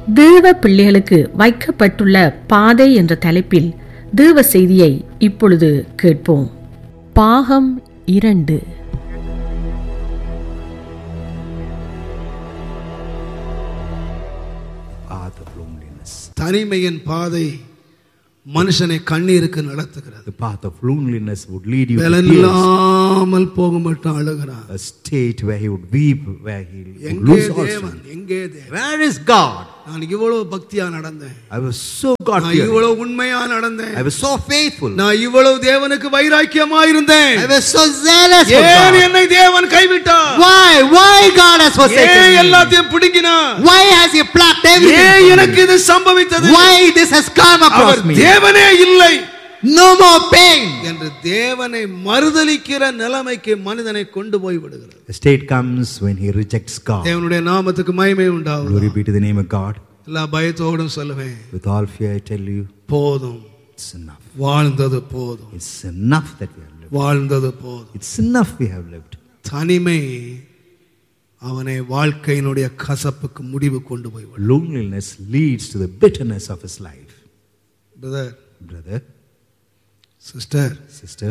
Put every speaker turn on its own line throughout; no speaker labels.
தேவ பிள்ளைகளுக்கு வைக்கப்பட்டுள்ள பாதை என்ற தலைப்பில் தேவ செய்தியை இப்பொழுது கேட்போம். பாகம் 2.
தனிமையின் பாதை மனுஷனை கண்ணீருக்கு நடத்துகிறது.
The path of loneliness would lead you to
வெலனில்லாமல் போக மட்டும் அழுகிறான்.
a state where he would weep, where he would
எங்கே
lose all
தேவன்,
strength.
எங்கே தேவன்?
Where is God?
நான் இவ்வளவு பக்தியா நடந்தேன்,
I was so
நான்
God-fearing.
இவ்வளவு உண்மையா நடந்தேன்,
I was so faithful.
நான் இவ்வளவு தேவனுக்கு வைராக்கியமா இருந்தேன்.
I was so zealous for
ஏன்
God.
என்னை தேவன் கைவிட்டார்?
Why God has forsaken
ஏன்
me?
எல்லாத்தையும் பிடுங்கினார்?
Why has He plucked everything
ஏன்
from
எனக்கு
me?
இது சம்பவித்தது?
Why this has come across
our
me?
தேவனே இல்லை,
No more pain.
என்று தேவனை மறுதலிக்கிற நிலைமைக்கு மனிதனை கொண்டு போய் விடுகிறது.
The state comes when he rejects God.
தேவனுடைய நாமத்துக்கு மகிமை உண்டாகும்.
Glory be to the name of God.
எல்லா பயத்தோடும் சொல்லுவேன்,
With all fear I tell you,
போதும்,
it's enough.
வாழ்ந்தது போதும்,
It's enough that we have lived.
வாழ்ந்தது போதும்.
It's enough we have lived.
தனிமை அவனை வாழ்க்கையினுடைய கசப்புக்கு முடிவு கொண்டு போய் விடும்.
Loneliness leads to the bitterness of his life. Brother,
sister,
sister,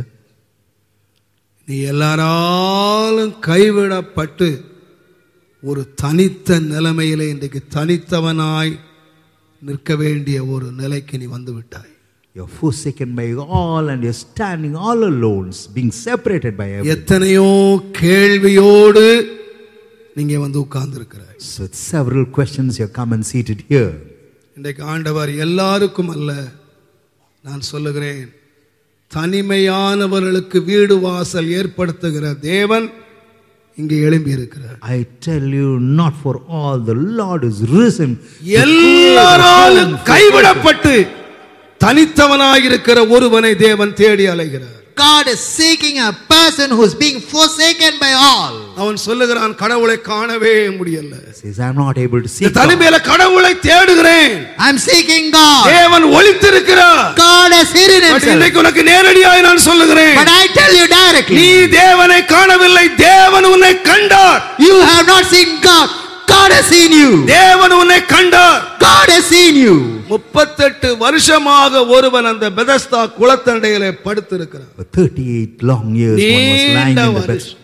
நீ எல்லாராலும் கைவிடப்பட்டு ஒரு தனித்த நிலைமையிலே இன்றைக்கு தனித்தவனாய் நிற்க வேண்டிய ஒரு நிலைக்கு நீ வந்து விட்டாய்.
you're forsaken by all and you're standing all alone, being separated by everyone.
எத்தனையோ கேள்வியோடு நீங்க வந்து உட்கார்ந்து இருக்கிறாய்.
So with several questions you come and seated here.
இன்றைக்கு ஆண்டவர் எல்லாருக்கும் அல்ல, நான் சொல்லுகிறேன், தனிமையானவர்களுக்கு வீடு வாசல் ஏற்படுத்துகிற தேவன் இங்கே எழும்பி இருக்கிறார்.
I tell you, not for all, the Lord is risen.
எல்லாராலும் கைவிடப்பட்டு தனித்தவனாய் இருக்கிற ஒருவனை தேவன் தேடி அலைகிறார்.
God is seeking a person who is being forsaken by all.
அவன் சொல்லுகிறான், கடவுளை காணவே முடியல.
Says, I'm not able to see God.
தனிமையில கடவுளை தேடுகிறேன்.
I'm seeking God.
தேவன் ஒளித்திருக்கிறார்.
God has hidden himself.
இன்றைக்கு உனக்கு நேரடியாய் நான் சொல்லுகிறேன்,
But I tell you directly,
நீ தேவனை காணவில்லை, தேவன் உன்னை கண்டார்.
you have not seen God. God has seen you.
தேவன் உன்னை கண்டார்.
God has seen you.
38 வருஷமாக ஒருவன் அந்த Bethesda குளத்தண்டையிலே படுத்திருக்கிறான்.
For 38 long years one was lying in the bed.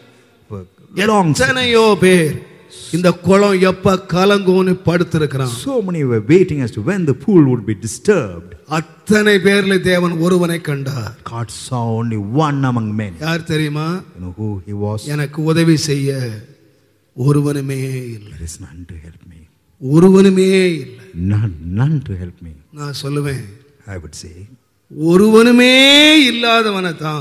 எத்தனையோ பேர் இந்த குளம் எப்ப கலங்கும்னு படுத்திருக்கிறான்.
So many were waiting as to when the pool would be disturbed.
அத்தனை பேர்ல தேவன் ஒருவனை கண்டார்.
God saw only one among men.
யார் தெரியுமா?
You know who he was?
எனக்கு உதவி செய்ய ஒருவனுமே இல்லை.
There is none to help me.
ஒருவனுமே இல்லை.
None to help me.
நான் சொல்லுவேன்,
I would say,
ஒருவனுமே இல்லாதவனை தான்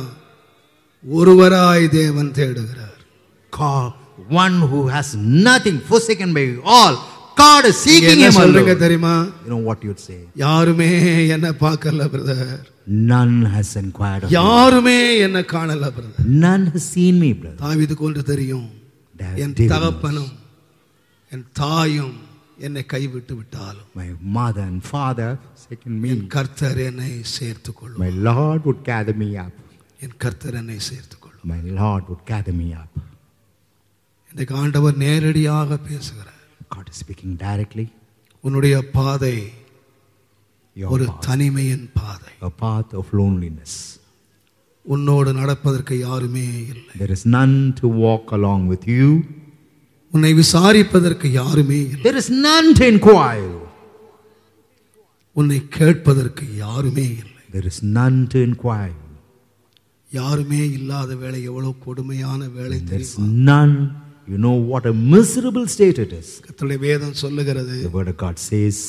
ஒருவராய் தேவன் தேடுகிறார்.
God, one who has nothing, forsaken by all, God is seeking him
சொல்றீங்க
alone.
தெரியுமா?
You know what you'd say?
யாருமே என்ன பார்க்கல brother.
None has inquired of me.
யாருமே என்ன காணல brother.
None has seen me, brother.
தாவீதுக்கு ஒன்று தெரியும், என்
David
தகப்பனும் என் தாயும் என்னை கைவிட்டு விட்டாலும்
my mother and father forsaken me.
என் கர்த்தர் என்னை சேர்த்துக் கொள்ளும்.
My Lord would gather me up.
என் கர்த்தர் என்னை சேர்த்துக் கொள்ளும்.
My Lord would gather me up.
இன்றைக்கு ஆண்டவர் நேரடியாக பேசுகிறார்.
God is speaking directly.
உன்னுடைய பாதை
Your
ஒரு
path,
தனிமையின் பாதை.
a path of loneliness.
உன்னோடு நடப்பதற்கு யாருமே இல்லை.
There is none to walk along with you.
உன்னை விசாரிப்பதற்கு யாருமே இல்லை.
There is none to inquire.
உன்னை கேட்பதற்கு யாருமே இல்லை.
There is none to inquire.
யாருமே இல்லாத வேலை எவ்வளவு கொடுமையான வேலை
There is
தெரியுமா?
none. You know what a miserable state it is.
கர்த்தருடைய வேதம் சொல்லுகிறது,
The word of God says,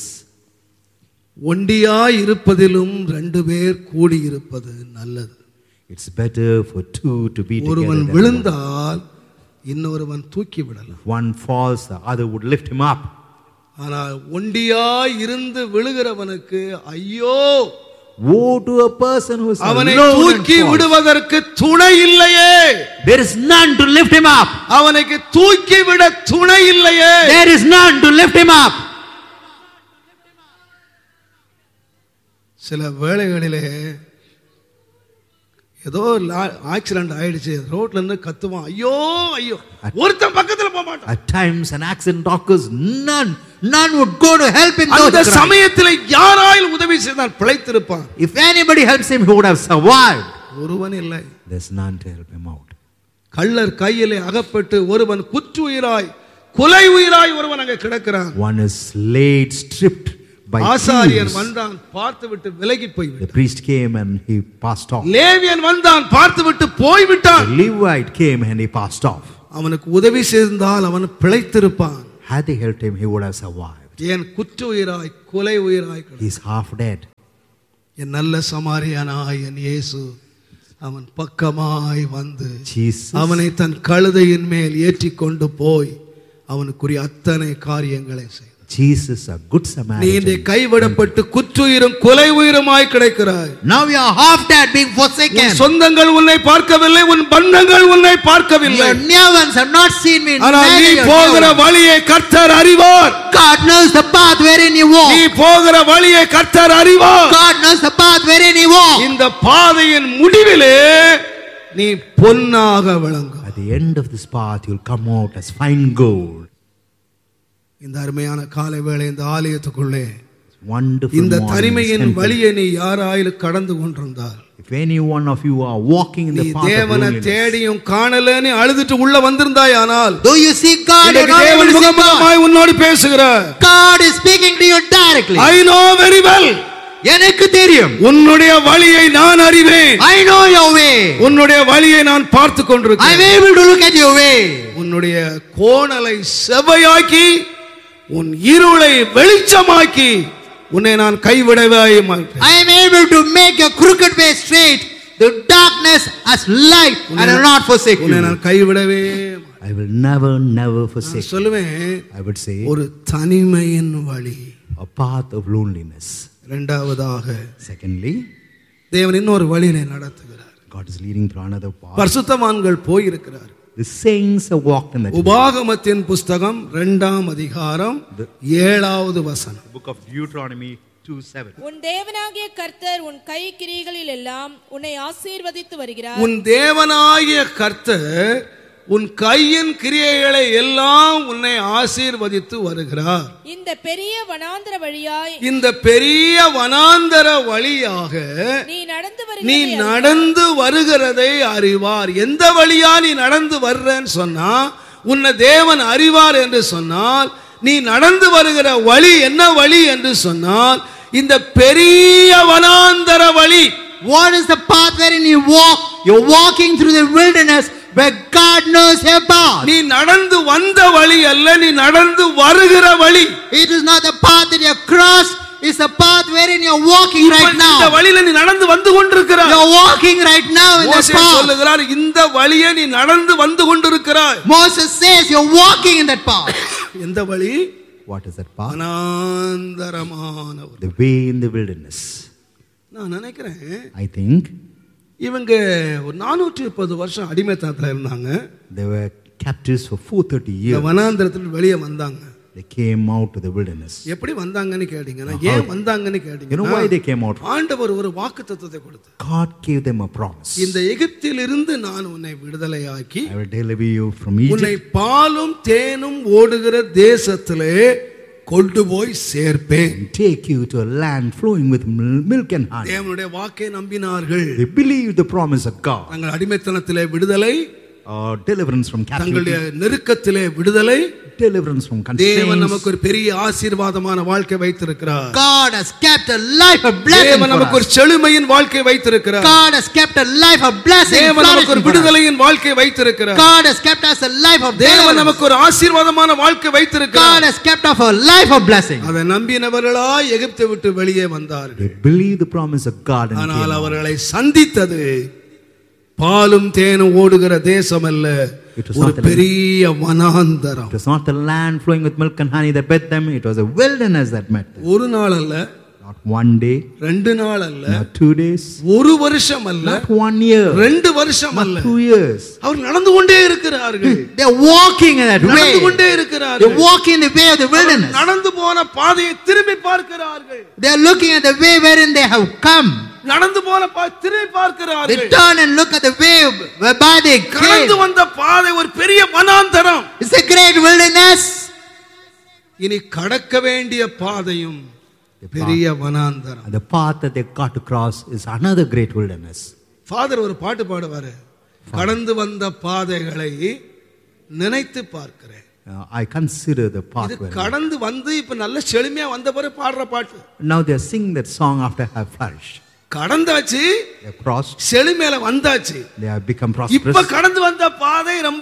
ஒண்டியாய் இருப்பதிலும் 2 பேர் கூடி இருப்பது நல்லது.
it's better for two to be together
ஒருவன்
than one.
விழுந்தால் இன்னொருவன் தூக்கி விடலாம்.
If one falls, the other would lift him up.
ஆனால் ஒண்டியாய் இருந்து விழுகிறவனுக்கு ஐயோ,
Woe to a person who is
அவனை
alone and
தூக்கி
falls.
விடுவதற்கு துணை இல்லையே.
There is none to lift him up.
அவனுக்கு தூக்கி விட துணை இல்லையே.
There is none to lift him up.
சில வேளைகளிலே ஏதோ ஆக்சிடென்ட் ஆயிடுச்சு, ரோட்ல இருந்து கத்துவான், ஐயோ ஐயோ, ஒருத்தன் பக்கத்துல போக மாட்டான்.
At times an accident occurs, none would go to help him.
அந்த சமயத்தில் யாராலும் உதவி செய்தால் பிழைத்திருப்பான்.
If anybody helps him, he would have survived.
ஒருவன் இல்லை.
There's none to help him out.
கள்ளர் கையிலே அகப்பட்டு ஒருவன் குற்றுயிராய் கொலை உயிராய் ஒருவன் அங்கே கிடக்கிறான்.
One is laid, stripped by
ஆசாரியன்
thieves.
வந்தான், பார்த்துவிட்டு விலகி போய்விட்டான்.
The priest came and he passed off.
லேவியன் வந்தான், பார்த்துவிட்டு போய்விட்டான்.
The Levite came and he passed off.
அவனுக்கு உதவி செய்தால் அவன் பிழைத்திருப்பான்.
Had they helped him, he would have survived.
ஏன் குற்றுயிராய் கொலை உயிராய் கிடக்கிறான்.
He's half dead.
என் நல்ல சமாரியனாய் என் இயேசு அவன் பக்கமாய் வந்து
Jesus,
அவனை தன் கழுதையின் மேல் ஏற்றி கொண்டு போய் அவனுக்குரிய அத்தனை காரியங்களை செய்.
Jesus, a good
நீ
Samaritan.
இன்றை கைவிடப்பட்டு குற்றுயிரும் கொலை உயிருமாய் கிடைக்கிறாய்.
Now you are half dead, being forsaken.
உன் சொந்தங்கள் உன்னை பார்க்கவில்லை, உன் பந்தங்கள் உன்னை பார்க்கவில்லை.
Your near ones have not seen me.
ஆனால் நீ
Neither your
போகிற
near ones.
வழியை கர்த்தர் அறிவார்.
God knows the path wherein you walk.
நீ போகிற வழியை கர்த்தர் அறிவார்.
God knows the path wherein you walk.
இந்த பாதையின் முடிவிலே நீ பொன்னாக விளங்கும்.
At the end of this path, you'll come out as fine gold.
இந்த அருமையான காலை வேளை இந்த ஆலயத்துக்குள்ளே
Wonderful
இந்த
morning
தனிமையின்
temple.
வழியை நீ யாராயிலும் கடந்து கொண்டிருந்தால்,
If any one of you are walking in
நீ
the path of
தேவனை
loneliness,
தேடியும் காணலன்னு அழுதுட்டு உள்ள வந்திருந்தாய், ஆனால்
though you see God, you're
இன்றைக்கு
not able
தேவன்
to see God.
முகமுகமாய் உன்னோடு பேசுகிறார்.
God is speaking to you directly.
I know very well.
எனக்கு தெரியும்.
உன்னுடைய வழியை நான் அறிவேன்.
I know your way.
உன்னுடைய வழியை நான் பார்த்து
I'm
கொண்டிருக்கிறேன்.
able to look at your way.
உன்னுடைய கோணலை செவ்வையாக்கி உன் இருளை வெளிச்சமாக்கி உன்னை நான் கைவிடவே மாட்டேன்.
I am able to make your crooked way straight, the darkness as light, and I will not forsake
உன்னை
you.
நான் கைவிடவே மாட்டேன்.
I will never forsake you.
சொல்லுவேன்,
I would say
ஒரு தனிமையின் வழி.
a path of loneliness.
இரண்டாவதாக
Secondly,
தேவன் இன்னொரு வழியிலே நடத்துகிறார்.
God is leading through another path.
பரிசுத்தவான்கள் போயிருக்கிறார்.
The saints have walked in that.
உபாகமத்தின் புஸ்தகம் 2ஆம் அதிகாரம் 7வது வசனம்.
The book of Deuteronomy 2:7.
உன் தேவனாகிய கர்த்தர் உன் கை கிரியைகளில் எல்லாம் உன்னை ஆசீர்வதித்து வருகிறார்.
உன் தேவனாகிய கர்த்தர் உன் கையின் கிரியைகளை எல்லாம் உன்னை ஆசீர்வதித்து வருகிறார்.
இந்த பெரிய வனாந்தர வழியாய்
இந்த பெரிய வனாந்தர வழியாக நீ நடந்து வருகிறதை அறிவார். எந்த வழியா நீ நடந்து வர்றன்னு சொன்னா உன்னை தேவன் அறிவார் என்று சொன்னால், நீ நடந்து வருகிற வழி என்ன வழி என்று சொன்னால் இந்த பெரிய வனாந்தர வழி.
What is the path wherein you walk? You're walking through the wilderness where God knows your path.
நீ நடந்து வந்த வழி அல்ல, நீ நடந்து வருகிற வழி.
It is not the path that you crossed, it's the path wherein you're walking right now.
இந்த வழியில நீ நடந்து வந்து கொண்டிருக்கிறாய்.
You're walking right now in this
மோசே
path.
சொல்லுகிறார், இந்த வழியை நீ நடந்து வந்து கொண்டிருக்கிறாய்.
Moses says you're walking in that path.
எந்த வழி?
What is that path?
வனாந்தரமான வழி.
The way in the wilderness.
நான் நினைக்கிறேன்
I think
இவங்க ஒரு 430 வருஷம் அடிமைத்தனத்துல இருந்தாங்க.
they were captives for 430
இந்த
years.
வனாந்தரத்துல வெளியே வந்தாங்க.
They came out to the wilderness.
எப்படி வந்தாங்கன்னு கேட்டீங்கன்னா, ஏன் வந்தாங்கன்னு
You know why they
கேட்டீங்கன்னா,
came out?
ஆண்டவர் ஒரு வாக்குத்தத்தத்தை கொடுத்தார்.
God gave them a promise.
இந்த எகிப்திலிருந்து நான் உன்னை விடுதலையாக்கி
I will deliver you from
உன்னை
Egypt.
பாலும் தேனும் ஓடுகிற தேசத்திலே கொண்டு போய் சேர்ப்பேன்.
And take you to a land flowing with milk and honey.
தேவனுடைய வாக்கை நம்பினார்கள்.
They believed the promise of God.
தங்கள் அடிமைத்தனத்திலே விடுதலை,
Deliverance from
தங்களுடைய
captivity,
நெருக்கத்திலே விடுதலை.
deliverance from
தேவன் நமக்கு
constraints.
ஒரு பெரிய ஆசீர்வாதமான வாழ்க்கை வைத்திருக்கிறார்.
God has kept a life of blessing
தேவன் நமக்கு
for
ஒரு
us.
செழுமையின் வாழ்க்கை வைத்திருக்கிறார்.
God has kept a life of blessing,
தேவன் நமக்கு ஒரு
flourishing for us.
விடுதலையின் வாழ்க்கை வைத்திருக்கிறார்.
God has kept us a life of
தேவன்
deliverance.
நமக்கு ஒரு ஆசீர்வாதமான வாழ்க்கை
God
வைத்திருக்கிறார்.
has kept us a life of blessing.
அதை நம்பினவர்களாய் எகிப்தை விட்டு வெளியே
They
வந்தார்கள்.
believed the promise of God and came
ஆனால்
out.
அவர்களை சந்தித்தது பாலும் தேனும் ஓடுகிற தேசம் அல்ல,
It was
ஒரு
not the-
பெரிய வனாந்தரம்.
It was not the land flowing with milk and honey that met them. It was a wilderness that met them.
ஒரு நாள் அல்ல,
Not 1 day,
2 நாள் அல்ல,
not 2 days,
ஒரு வருஷம் அல்ல,
not 1 year,
2 வருஷம் அல்ல,
not 2 years.
அவர் நடந்து கொண்டே இருக்கிறார்கள்.
They're walking in that
நடந்து
way.
கொண்டே
They're
இருக்கிறார்கள்.
walking in the way of the wilderness.
நடந்து போன பாதையை திரும்பி பார்க்கிறார்கள்.
They're looking at the way wherein they have come.
நடந்து போன திரும்பி
They
பார்க்கிறார்கள்.
turn and look at the way whereby they
கடந்து
came.
வந்த பாதை ஒரு பெரிய வனாந்தரம்.
It's a great wilderness.
இனி கடக்க வேண்டிய பாதையும் பெரிய வனாந்தரம்.
And the path that they got to cross is another great wilderness.
Father ஒரு பாட்டு பாடுவாரு, கடந்து வந்த பாதைகளை நினைத்து பார்க்கிறேன்.
I consider the path.
இது கடந்து வந்து இப்ப நல்ல செழுமையா வந்த பிறகு பாடுற பாட்டு.
Now they are singing that song after have flourished.
கடந்தாச்சு,
They have crossed.
செழுமையில வந்தாச்சு.
They have become
இப்ப
prosperous.
கடந்து வந்த பாதை ரொம்ப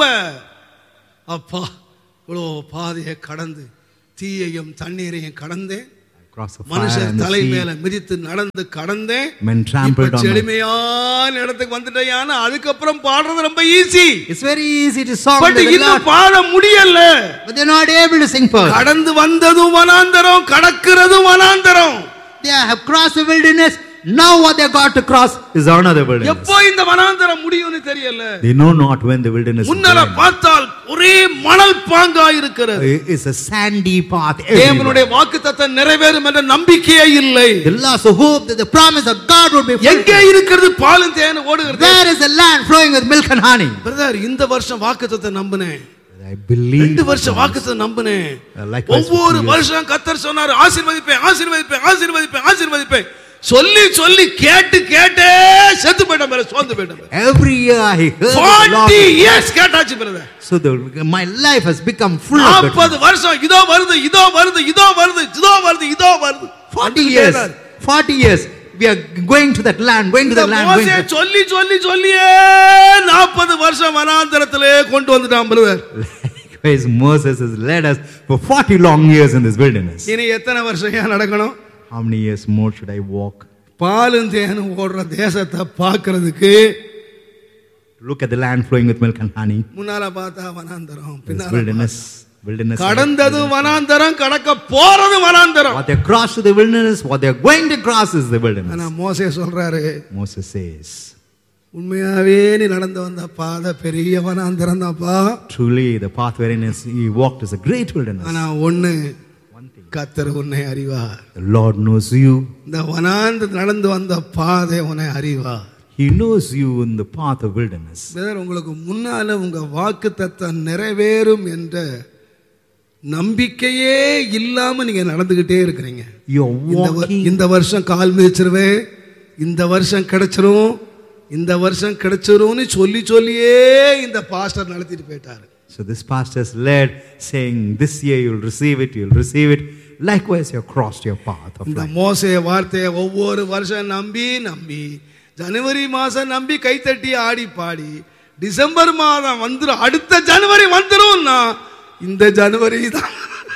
அப்பா இவ்வளோ பாதையை கடந்து தீயையும் தண்ணீரையும் கடந்தேன்,
Cross the fire
மனுஷன்
and the
தலை
sea.
மேல மிதித்து நடந்து கடந்தேன்,
Men trampled on my-
செழுமையான இடத்துக்கு வந்துட்டேன். அதுக்கப்புறம் பாடுறது ரொம்ப easy.
It's very easy to song
but
the
இன்னும்
Lord,
பாட முடியல.
but they're not able to sing further.
கடந்து வந்ததும் வனாந்தரம், கடக்கிறதும் வனாந்தரம்.
They have crossed the wilderness. Now what they got to cross is another wilderness.
எப்போ இந்த வனாந்தரம் முடியும்னு தெரியல.
They know not when the wilderness is
முன்னால
going.
பார்த்தால் ஒரே மணல் பாங்கா இருக்கிறது.
It's a sandy path
தேவனுடைய
everywhere.
வாக்குத்தத்தம் நிறைவேறும் என்ற நம்பிக்கையே இல்லை.
The loss of hope that the promise of God would be
எங்கே
fulfilled.
இருக்கிறது பாலும் தேனும் ஓடுகிறது.
Where is the land flowing with milk and honey?
Brother, இந்த வருஷம் வாக்குத்தத்தம் நம்பினேன்,
I believe
2 வருஷம் வாக்குத்தத்தம் நம்பினேன்.
Likewise
ஒவ்வொரு
50 years.
வருஷம் கர்த்தர் சொன்னார், ஆசீர்வதிப்பேன் ஆசீர்வதிப்பேன் ஆசீர்வதிப்பேன் ஆசீர்வதிப்பேன். சொல்லி சொல்லி கேட்டு கேட்டே செத்து போயிட்டேன் பிரதர், சோர்ந்து போயிட்டேன்.
Every year I heard the
40
Lord.
years கேட்டாச்சு brother.
So my life has become full of it.
40 வருஷம் இதோ வருது இதோ வருது இதோ வருது இதோ வருது இதோ வருது.
40 years. 40 years. We are going to that land, going to
இந்த
the land. Going
மோசே
to
சொல்லி சொல்லி சொல்லியே 40 வருஷம் வனாந்தரத்திலே கொண்டு வந்துட்டான் brother.
Likewise, Moses has led us for 40 long years in this wilderness.
இனி எத்தனை வருஷம் ஏன் நடக்கணும்?
How many years more should I walk?
பாலும் தேனும் ஓடுற தேசத்தை பார்க்கிறதுக்கு
Look at the land flowing with milk and honey.
முன்னால பார்த்தா வனாந்தரம்,
This
பின்னால
wilderness.
கடந்ததும் வனாந்தரம், கடக்க போறதும் வனாந்தரம்.
What they cross to the wilderness, what they are going to cross is the wilderness.
ஆனா மோசே சொல்றாரு,
Moses says,
உண்மையாவே நீ நடந்து வந்த பாதை பெரிய வனாந்தரம் தான்ப்பா.
truly the path wherein he walked is a great wilderness.
ஆனா ஒண்ணு, கர்த்தர் உன்னை அறிவார்.
The Lord knows you.
இந்த வனாந்தரம் நடந்து வந்த பாதை உன்னை அறிவார்.
He knows you in the path of wilderness.
Brother, உங்களுக்கு முன்னால உங்க வாக்குத்தத்தம் நிறைவேறும் என்ற நம்பிக்கையே இல்லாம நீங்க நடந்துகிட்டே இருக்கிறீங்க.
You're walking.
இந்த வருஷம் கால் மிதிச்சிருவேன், இந்த வருஷம் கிடைச்சிரும், இந்த வருஷம் கிடைச்சிரும்னு சொல்லி சொல்லியே இந்த பாஸ்டர் நடத்திட்டு போயிட்டாரு.
So this pastor is led saying, this year you'll receive it, you'll receive it. Likewise, you have crossed your path of
இந்த
life.
மோசே வார்த்தையை ஒவ்வொரு வருஷம் நம்பி நம்பி ஜனவரி மாசம் நம்பி கைத்தட்டி ஆடி பாடி டிசம்பர் மாதம் வந்துரும், அடுத்த ஜனவரி வந்துரும்னா இந்த ஜனவரி தான்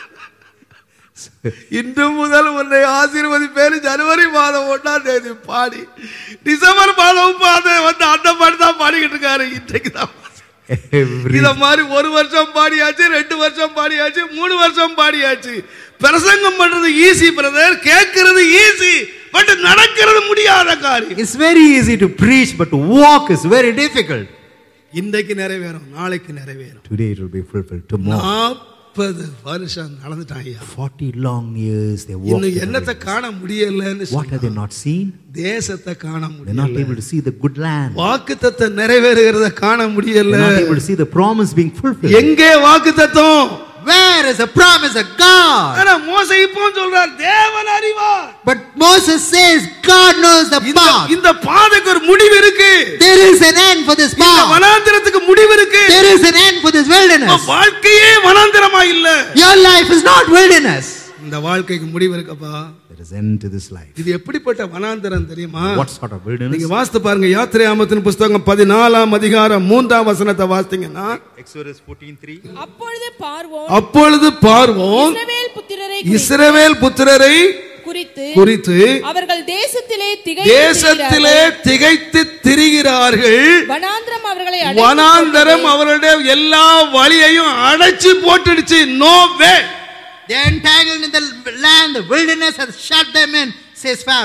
இன்று முதல் உன்னை ஆசீர்வதிப்பேன் ஜனவரி மாதம் 1ஆம் தேதி பாடி டிசம்பர் மாதம் வந்து அந்த பாடி தான் பாடிக்கிட்டு இருக்காரு. இன்றைக்கு தான் இத மாதிரி 1 வருஷம் பாடியாச்சு, 2 வருஷம் பாடியாச்சு, 3 வருஷம் பாடியாச்சு. பிரசங்கம் பண்றது ஈஸி பிரதர், கேட்கிறது ஈஸி, பட் நடக்கிறது முடியாத காரியம்.
It's very easy to preach, but to walk is very difficult.
இன்றைக்கு நிறைவேறும், நாளைக்கு நிறைவேறும்.
Today it will be fulfilled. Tomorrow.
40 வருஷம் நடந்துட்டாங்க.
40 long years they walked.
இன்னும் என்னத்தை காண முடியலன்னு
What have they not seen?
தேசத்தை காண
They're not
முடியல.
able to see the good land.
வாக்குத்தத்தம் நிறைவேறுகிறத காண முடியல.
They're not able to see the promise being fulfilled.
எங்கே வாக்குத்தத்தம்?
Where is the promise of God?
ஆனா மோசே இப்போ சொல்றார், தேவன் அறிவார்.
But Moses says God knows the path.
இந்த பாதைக்கு ஒரு முடிவு இருக்கு.
There is an end for this
இந்த
path.
வனாந்திரத்துக்கு முடிவு இருக்கு.
There is an end for this wilderness.
வாழ்க்கையே வனாந்திரமா இல்ல.
Your life is not wilderness.
இந்த வாழ்க்கைக்கு முடிவு இருக்குப்பா.
There is end to this life.
இது எப்படிப்பட்ட வனாந்திரம் தெரியுமா?
What sort of wilderness?
நீங்க வாசித்து பாருங்க, யாத்திராகமத்தின் புத்தகம் 14ஆம் அதிகாரம் 3ஆம் வசனத்தை வாசித்தீங்கன்னா,
Exodus 14:3.
அப்பொழுது பார்வோன் இஸ்ரவேல் புத்திரரை குறித்து
அவர்கள் தேசத்திலே
திகைத்து திரிகிறார்கள், வனாந்தரம் அவர்களுடைய எல்லா வழியையும் அடைச்சு போட்டுடுச்சு. No way.
They are entangled in the land, the wilderness has shut them in, says Pharaoh.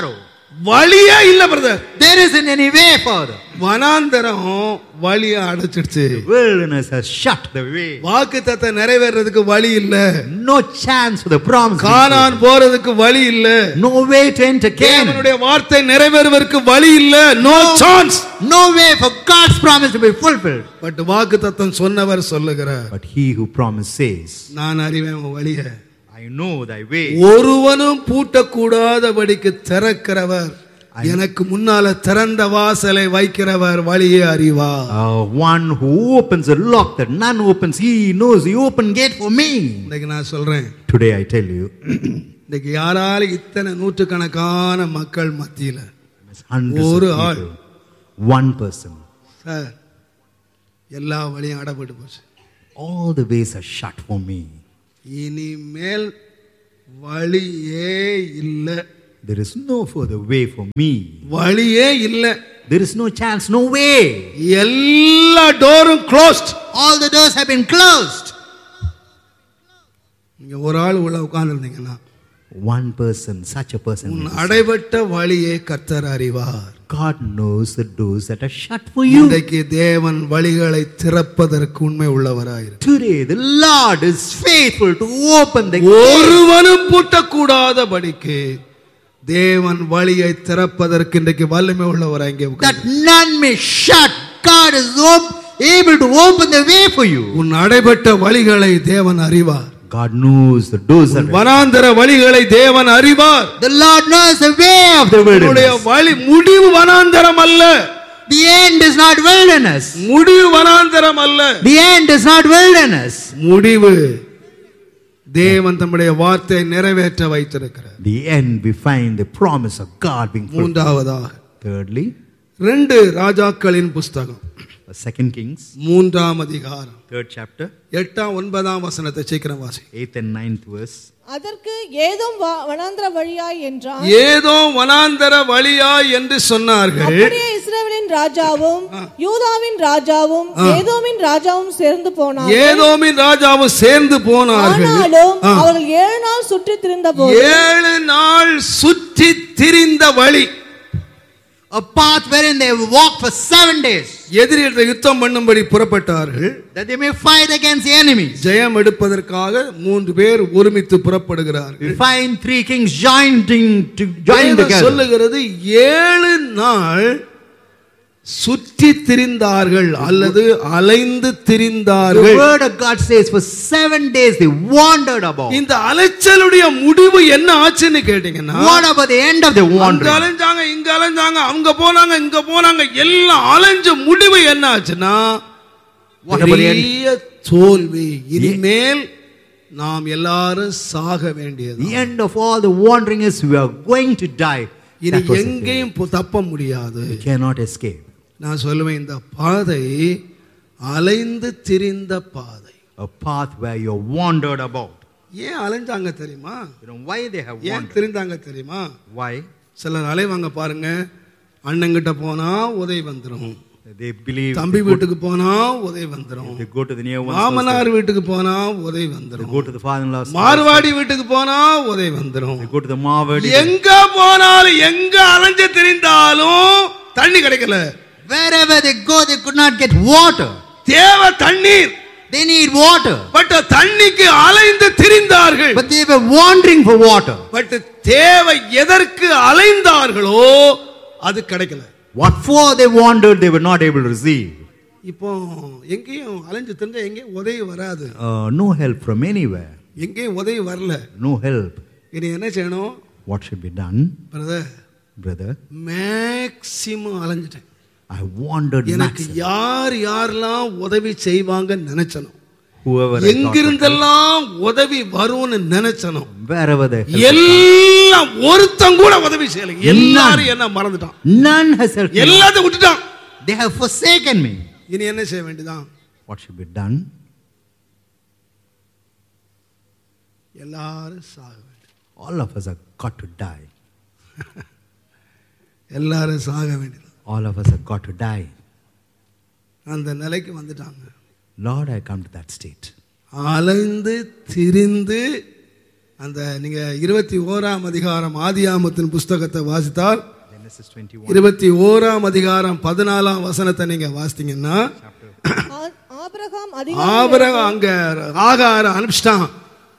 வழியே இல்ல brother.
There isn't any way, Father.
வனாந்தரம் வழியை அடைச்சிடுச்சு.
The wilderness has shut the way.
வாக்குத்தத்தம் நிறைவேறதுக்கு வழி இல்ல.
No chance for the promise.
கானான் போறதுக்கு வழி இல்ல.
No way to enter Canaan.
தேவனுடைய வார்த்தை நிறைவேறுவதற்கு வழி இல்ல. No chance.
No way for God's promise to be fulfilled.
But வாக்குத்தத்தம் சொன்னவர் சொல்லுகிறார்.
But he who promised says,
நான் அறிவேன் உன் வழியை.
I know thy way.
ஒருவனும் பூட்டக்கூடாதபடிக்கு திறக்கிறவர், எனக்கு முன்னால திறந்த வாசலை வைக்கிறவர் வழியை அறிவார்.
One who opens a lock that none opens, he knows the open gate for me.
இன்னைக்கு நான் சொல்றேன்,
Today I tell you,
இன்னைக்கு யாரால இத்தனை நூற்றுக்கணக்கான மக்கள் மத்தியில
hundreds
ஒரு
of
ஆள்,
people, one person,
சார் எல்லா வழியும் அடைபட்டு போச்சு,
all the ways are shut for me.
இனிமேல் வழியே இல்ல.
There is no further way for me.
வழியே இல்ல.
There is no chance, no way.
எல்லா டோரும் closed.
All the doors have been closed.
நீங்க ஒரு ஆள் உள்ள உட்கார்ந்திருந்தீங்கன்னா,
One person, such a person,
உன் அடைபட்ட வழியை கர்த்தர் அறிவார்.
God knows the doors that are shut for you.
இன்றைக்கு தேவன் வழிகளை திறப்பதற்கு உண்மை உள்ளவராயிரு.
Today the Lord is faithful to open the gate.
ஒருவனும் பூட்டக்கூடாதபடிக்கு தேவன் வழியை திறப்பதற்கு இன்றைக்கு வல்லமை உள்ளவராய் இங்கே
That none may shut. God is able to open the way for you.
உன் அடைபட்ட வழிகளை தேவன் அறிவார்.
God knows the doors that
வனாந்தர வழிகளை தேவன் அறிவார்.
The Lord knows the way of the
உன்னுடைய
wilderness.
வழி முடிவு வனாந்தரம் அல்ல.
The end is not wilderness.
முடிவு வனாந்தரம் அல்ல.
The end is not wilderness.
முடிவு தேவன் தம்முடைய வார்த்தையை நிறைவேற்ற வைத்திருக்கிறார்.
The end we find the promise of God being fulfilled.
மூன்றாவதாக,
Thirdly,
2 ராஜாக்களின் புஸ்தகம்
2 Kings,
3ஆம் அதிகாரம்
3rd chapter,
8ஆம் 9ஆம் வசனத்தை சீக்கிரம் வாசி.
8th and 9th verse.
அதற்கு ஏதோம் வனாந்திர வழியாய் என்றான்.
ஏதோ வனாந்தர வழியாய் என்று சொன்னார்கள்.
அப்படியே இஸ்ரவேலின் ராஜாவும் யூதாவின் ராஜாவும் ஏதோமின் ராஜாவும் சேர்ந்து போனார்கள்.
ஏதோமின் ராஜாவும் சேர்ந்து போனார்கள்.
ஆனாலும் அவர்கள் 7 நாள் சுற்றி திரிந்தபோது
7 நாள் சுற்றி திரிந்த வழி,
A path wherein they walk for 7 days.
எதிரிகளை யுத்தம் பண்ணும்படி புறப்பட்டார்கள்.
That they may fight against the enemies.
ஜெயம் எடுப்பதற்காக 3 பேர் ஒருமித்து புறப்படுகிறார்கள்.
We find 3 kings joining together.
சொல்லுகிறது 7 நாள் சுற்றி திரிந்தார்கள் அல்லது அலைந்து
The
திரிந்தார்கள்.
word of God says for 7 days they wandered about.
இந்த அலைச்சலுடைய முடிவு என்ன ஆச்சுன்னு கேட்டீங்கன்னா,
What about the end of the
அங்க
wandering?
அலைஞ்சாங்க, இங்க அலைஞ்சாங்க, அங்க போனாங்க, இங்க போனாங்க, எல்லாம் அலைஞ்ச முடிவு என்ன ஆச்சுன்னா,
What about the end?
பெரிய தோல்வி. இனிமேல் நாம் எல்லாரும் சாக வேண்டியது.
The end of all the wandering is we are going to die.
இனி
That was the
எங்கேயும் தப்ப முடியாது.
thing. We cannot escape.
நான் சொல்லுவேன், இந்த பாதை அலைந்து திரிந்த பாதை.
A path where you wandered about.
ஏன் அலைஞ்சாங்க தெரியுமா?
You know why they have
ஏன்
wandered?
திரிந்தாங்க தெரியுமா?
Why?
சிலர் அலைவாங்க பாருங்க, அண்ணங்கிட்ட போனா உதவி வந்துடும்,
They believe
தம்பி வீட்டுக்கு போனா உதவி வந்துடும்,
they go to the near one's
மாமனார் வீட்டுக்கு போனா உதவி
house. They
வந்துடும்,
go to the father-in-law's house.
Marwari வீட்டுக்கு போனா உதவி வந்துடும்.
They go to the Marwadi.
எங்க போனாலும் எங்க அலைஞ்சு திரிந்தாலும் தண்ணி கிடைக்கல.
Wherever they go, they could not get water.
தேவை தண்ணீர்.
They need water.
பட் தண்ணிக்கு அலைந்து திரிந்தார்கள்.
But they were wandering for water.
But தேவை எதற்கு அலைந்தார்களோ அது கிடைக்கல.
What for they wandered, they were not able to receive.
இப்போ எங்கேயும் அலைஞ்சு திரிஞ்சா எங்கேயும் உதவி வராது.
No help from anywhere.
எங்கேயும் உதவி வரல.
No help.
இனி என்ன செய்யணும்?
What should be done? Brother,
maximum அலைஞ்சிட்டேன்.
I wandered
எனக்கு
maximum.
யாரெல்லாம் உதவி செய்வாங்கன்னு நினைச்சனும்,
Whoever I thought
எங்கிருந்தெல்லாம் உதவி வரும்னு நினைச்சனும்,
would- wherever they helped.
எல்லாம் ஒருத்தன் கூட உதவி செய்யல. எல்லாரும் என்ன மறந்துட்டான்,
None has helped me.
எல்லாத்தையும் விட்டுட்டான்.
They have forsaken me.
இனி என்ன செய்ய வேண்டியதான்?
What should be done?
எல்லாரும் சாக வேண்டும்.
All of us have got to die.
எல்லாரும் சாக வேண்டியது.
All of us have got to die.
அந்த நிலைக்கு வந்துட்டாங்க.
Lord, I come to that state.
அலைந்து திரிந்து அந்த நீங்க 21ஆம் அதிகாரம் ஆதியாகமத்தின் புஸ்தகத்தை வாசித்தால்
Genesis 21.
21ஆம் அதிகாரம் 14ஆம் வசனத்தை நீங்க வாசித்தீங்கன்னா,
ஆபிரகாம்
ஆபிரகாம் அங்க ஆகார் அனுப்பிச்சிட்டான்.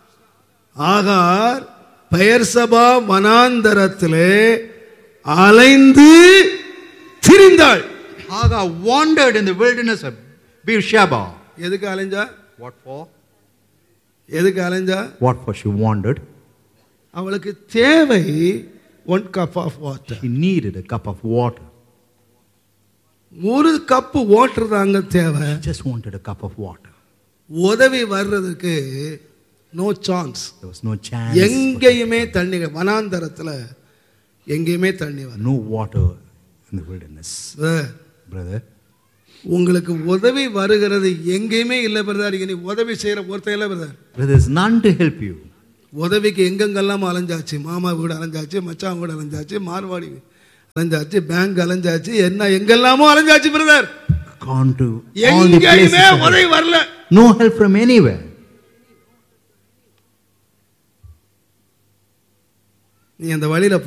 ஆகார் பெயர்சபா வனாந்தரத்திலே அலைந்து திரிந்தாள்.
Hagar wandered in the wilderness of Beersheba.
எதுக்கு அலைஞ்சா?
What for?
எதுக்கு அலைஞ்சா?
What for she wandered?
அவளுக்கு தேவை 1 cup of water.
She needed a cup of water.
ஒரு கப் வாட்டர் தாங்க தேவை.
She just wanted a cup of water.
உதவி வர்றதுக்கு no chance.
There was no chance.
எங்கேயுமே தண்ணி, வனாந்தரத்துல எங்கேயுமே தண்ணி வர.
No water in the wilderness. Brother,
உங்களுக்கு உதவி வருகிறது எங்கேயுமே இல்லை பிரதர். நீ உதவி செய்யற ஒருத்தர் இல்லை brother.
there's none to help you.
உதவிக்கு எங்கெங்கெல்லாம் அலைஞ்சாச்சு. மாமா வீடு அலைஞ்சாச்சு, மச்சான் வீடு அலைஞ்சாச்சு, மார்வாடி அலைஞ்சாச்சு, பேங்க் அலைஞ்சாச்சு, என்ன எங்கெல்லாமோ அலைஞ்சாச்சு brother.
Gone to all the places.
எங்கேயுமே உதவி வரல.
No help from anywhere.
நீ அந்த வழியில